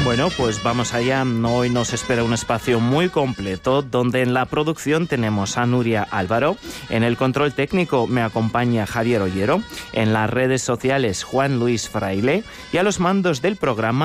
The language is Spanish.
Bueno, pues vamos allá. Hoy nos espera un espacio muy completo donde en la producción tenemos a Nuria Álvaro, en el control técnico me acompaña Javier Ollero, en las redes sociales Juan Luis Fraile y a los mandos del programa